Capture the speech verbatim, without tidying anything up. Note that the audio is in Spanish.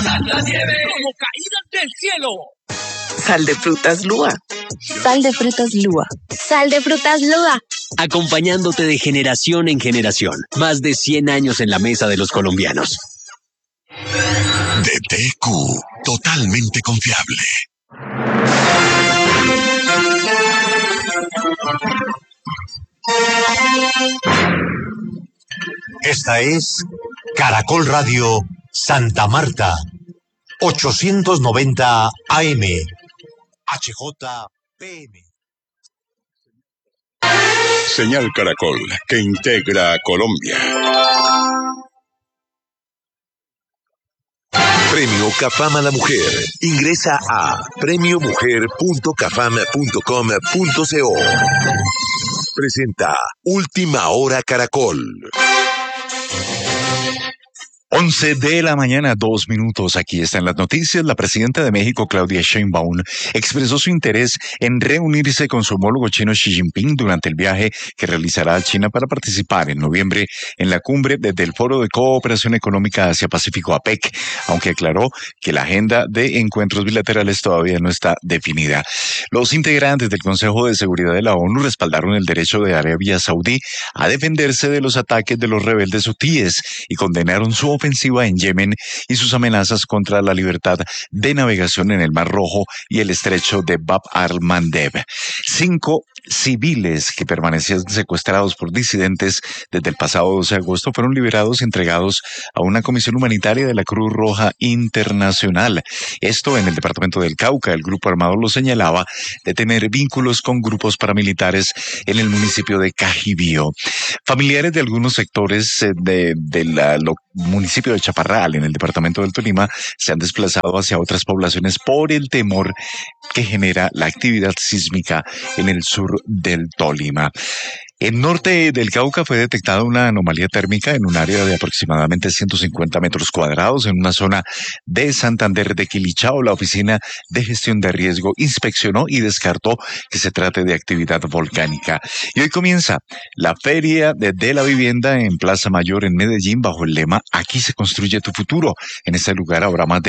La nieve como caídas del cielo. Sal de frutas Lua. Sal de frutas Lua. Sal de frutas Lua. Acompañándote de generación en generación. Más de cien años en la mesa de los colombianos. D T Q, totalmente confiable. Esta es Caracol Radio Santa Marta, ochocientos noventa A M, H J P M. Señal Caracol, que integra a Colombia. Premio Cafam a la Mujer. Ingresa a premio mujer punto cafam punto com punto co. Presenta Última Hora Caracol. once de la mañana, dos minutos. Aquí están las noticias. La presidenta de México, Claudia Sheinbaum, expresó su interés en reunirse con su homólogo chino Xi Jinping durante el viaje que realizará a China para participar en noviembre en la cumbre del Foro de Cooperación Económica Asia-Pacífico, A PEC, aunque aclaró que la agenda de encuentros bilaterales todavía no está definida. Los integrantes del Consejo de Seguridad de la ONU respaldaron el derecho de Arabia Saudí a defenderse de los ataques de los rebeldes hutíes y condenaron su ofensiva en Yemen y sus amenazas contra la libertad de navegación en el Mar Rojo y el estrecho de Bab al-Mandeb. Cinco civiles que permanecían secuestrados por disidentes desde el pasado doce de agosto fueron liberados y entregados a una comisión humanitaria de la Cruz Roja Internacional. Esto en el departamento del Cauca. El grupo armado lo señalaba de tener vínculos con grupos paramilitares en el municipio de Cajibío. Familiares de algunos sectores de, de la lo, municipio de Chaparral, en el departamento del Tolima, se han desplazado hacia otras poblaciones por el temor que genera la actividad sísmica en el sur del Tolima. En norte del Cauca fue detectada una anomalía térmica en un área de aproximadamente ciento cincuenta metros cuadrados en una zona de Santander de Quilichao. La Oficina de Gestión de Riesgo inspeccionó y descartó que se trate de actividad volcánica. Y hoy comienza la Feria de, de la Vivienda en Plaza Mayor en Medellín bajo el lema Aquí se construye tu futuro. En este lugar habrá más de